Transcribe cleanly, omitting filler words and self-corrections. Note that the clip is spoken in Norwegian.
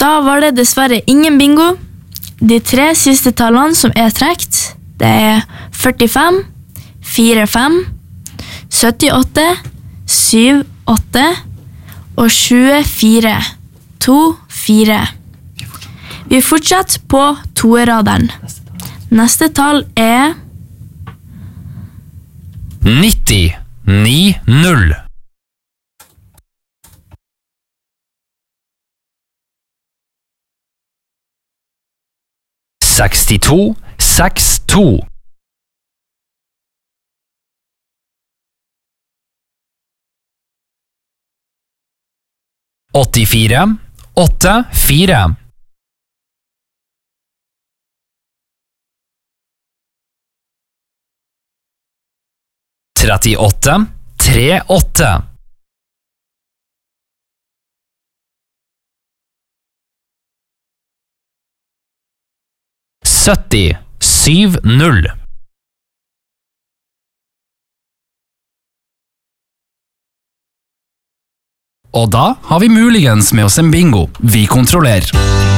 Da var det dessverre ingen bingo. De 3 siste tallene som trekt, det 45, 45, 78, 78 og 24, 24. Vi fortsetter på toeraderen. Neste tall 90, 9-0. 62, 6-2. 84, 8-4. 38, 3-8. 70, 7-0. Og da har vi muligens med oss en bingo. Vi kontrollerer.